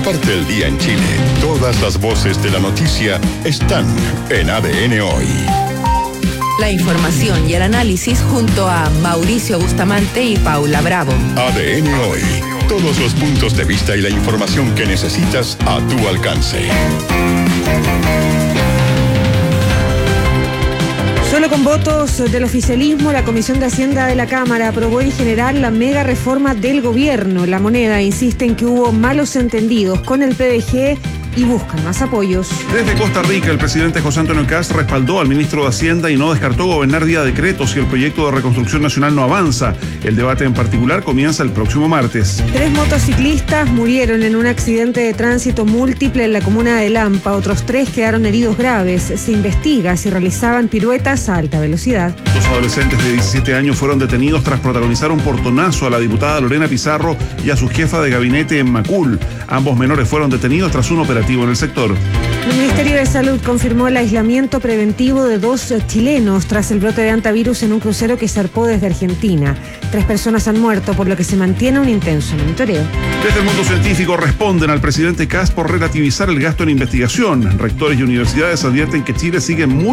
Parte el día en Chile. Todas las voces de la noticia están en ADN Hoy. La información y el análisis junto a Mauricio Bustamante y Paula Bravo. ADN Hoy. Todos los puntos de vista y la información que necesitas a tu alcance. Solo con votos del oficialismo, la Comisión de Hacienda de la Cámara aprobó en general la mega reforma del gobierno. La Moneda insiste en que hubo malos entendidos con el PDG y buscan más apoyos. Desde Costa Rica, el presidente José Antonio Kast respaldó al ministro de Hacienda y no descartó gobernar vía decreto si el proyecto de reconstrucción nacional no avanza. El debate en particular comienza el próximo martes. 3 motociclistas murieron en un accidente de tránsito múltiple en la comuna de Lampa. Otros 3 quedaron heridos graves. Se investiga si realizaban piruetas a alta velocidad. 2 adolescentes de 17 años fueron detenidos tras protagonizar un portonazo a la diputada Lorena Pizarro y a su jefa de gabinete en Macul. Ambos menores fueron detenidos tras un operativo en el sector. El Ministerio de Salud confirmó el aislamiento preventivo de 2 chilenos tras el brote de hantavirus en un crucero que zarpó desde Argentina. 3 personas han muerto, por lo que se mantiene un intenso monitoreo. Desde el mundo científico responden al presidente Kast por relativizar el gasto en investigación. Rectores y universidades advierten que Chile sigue muy